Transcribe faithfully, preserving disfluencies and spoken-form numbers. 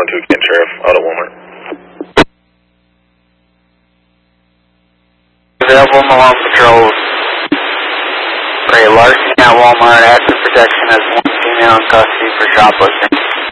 two, Kent Sheriff, out at Walmart. Available Malone patrols. Ray larceny at Walmart, active protection as one female in custody for shoplifting.